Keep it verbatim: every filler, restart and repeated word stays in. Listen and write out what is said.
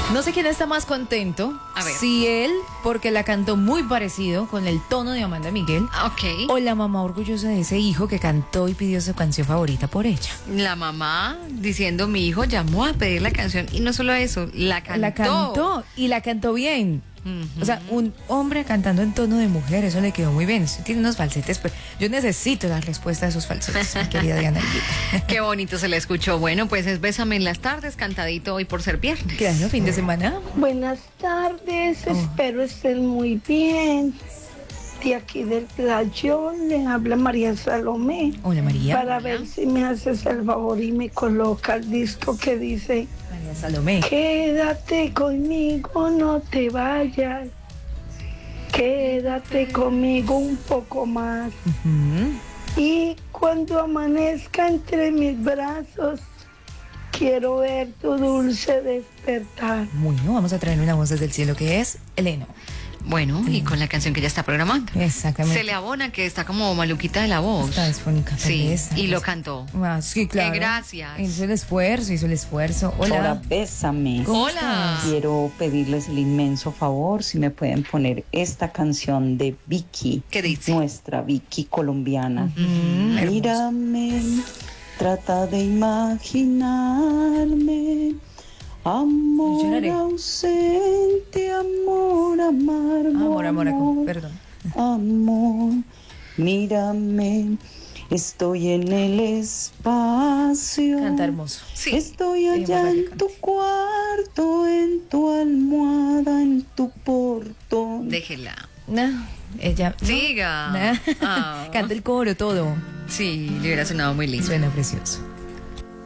No sé quién está más contento, A ver. si él, porque la cantó muy parecido con el tono de Amanda Miguel, Ok. o la mamá orgullosa de ese hijo que cantó y pidió su canción favorita por ella. La mamá diciendo, mi hijo llamó a pedir la canción. Y no solo eso, la cantó. La cantó y la cantó bien. Ujú. O sea, un hombre cantando en tono de mujer, eso le quedó muy bien. Eso tiene unos falsetes, pero yo necesito la respuesta de esos falsetes, mi querida Diana Elguita. Qué bonito se le escuchó. Bueno, pues es Bésame en las tardes, cantadito hoy por ser viernes. Claro, fin de semana. Buenas tardes, Oh. espero estén muy bien. De aquí del playón le habla María Salomé. Hola, María. Para ver si me haces el favor y me coloca el disco que dice María Salomé. quédate conmigo, no te vayas. Quédate conmigo un poco más. Ujú. Y cuando amanezca entre mis brazos, quiero ver tu dulce despertar. Bueno, vamos a traer una voz desde el cielo que es Eleno. Bueno, y con la canción que ya está programando. Exactamente. Se le abona que está como maluquita de la voz. Está disfónica, tal Sí, vez. y lo cantó. Ah, sí, claro. Que gracias. Hizo el esfuerzo, hizo el esfuerzo. Hola. Ahora bésame. ¿Cómo Hola. estás? Quiero pedirles el inmenso favor si me pueden poner esta canción de Vicky, ¿Qué dice? nuestra Vicky colombiana. Mm, hermoso. Mírame, trata de imaginarme. Amor Lloraré. ausente, amor amargo. Amor, amor, amor, perdón. amor, mírame, estoy en el espacio. Canta hermoso. Sí. Estoy allá Dejémosla que en tu cuarto, en tu almohada, en tu portón. Déjela. No, ella. no. Siga. Nah. Ah. Canta el coro, todo. Sí, le hubiera sonado muy lindo. Suena precioso.